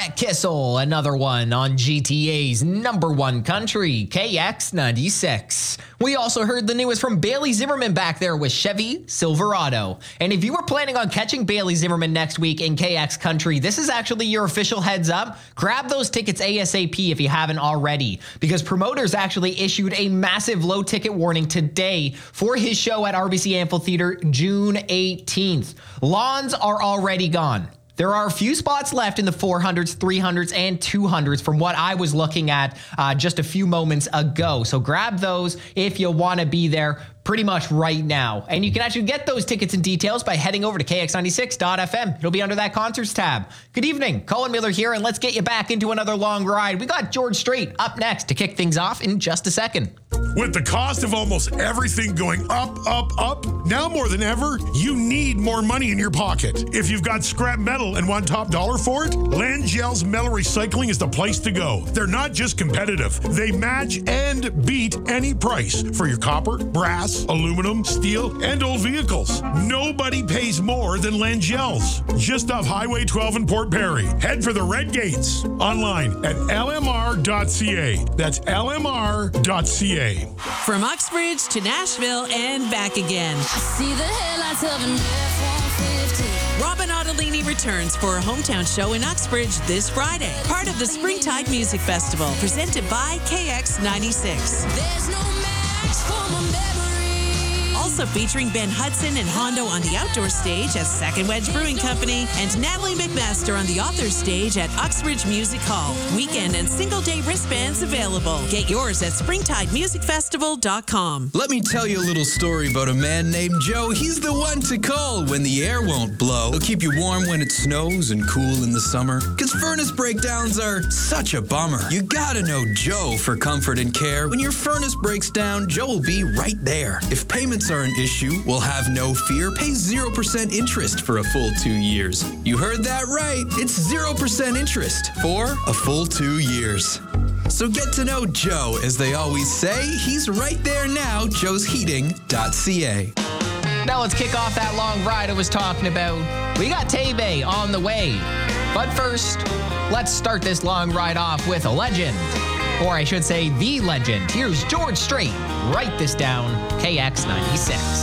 Brett Kissel, another one on GTA's number one country, KX96. We also heard the newest from Bailey Zimmerman back there with Chevy Silverado. And if you were planning on catching Bailey Zimmerman next week in KX Country, this is actually your official heads up. Grab those tickets ASAP if you haven't already, because promoters actually issued a massive low ticket warning today for his show at RBC Amphitheater June 18th. Lawns are already gone. There are a few spots left in the 400s, 300s, and 200s from what I was looking at just a few moments ago. So grab those if you want to be there pretty much right now. And you can actually get those tickets and details by heading over to kx96.fm. It'll be under that concerts tab. Good evening, Colin Miller here, and let's get you back into another long ride. We got George Strait up next to kick things off in just a second. With the cost of almost everything going up, now more than ever, you need more money in your pocket. If you've got scrap metal and want top dollar for it, Langell's Metal Recycling is the place to go. They're not just competitive. They match and beat any price for your copper, brass, aluminum, steel, and old vehicles. Nobody pays more than Langell's. Just off Highway 12 in Port Perry. Head for the Red Gates. Online at lmr.ca. That's lmr.ca. From Uxbridge to Nashville and back again. I see the headlights of an F-150. Robin Ottolini returns for a hometown show in Uxbridge this Friday. Part of the Springtide Music Festival, presented by KX96. There's no match for my memory. Also featuring Ben Hudson and Hondo on the outdoor stage at Second Wedge Brewing Company, and Natalie McMaster on the author stage at Uxbridge Music Hall. Weekend and single day wristbands available. Get yours at springtidemusicfestival.com. Let me tell you a little story about a man named Joe. He's the one to call when the air won't blow. He'll keep you warm when it snows and cool in the summer. Because furnace breakdowns are such a bummer. You gotta know Joe for comfort and care. When your furnace breaks down, Joe will be right there. If payments are an issue, we'll have no fear. Pay 0% interest for a full 2 years. You heard that right. It's 0% interest for a full 2 years. So get to know Joe. As they always say, he's right there now, joesheating.ca. Now let's kick off that long ride I was talking about. We got Tebe on the way. But first, let's start this long ride off with a legend. Or I should say, the legend. Here's George Strait. Write this down, KX96.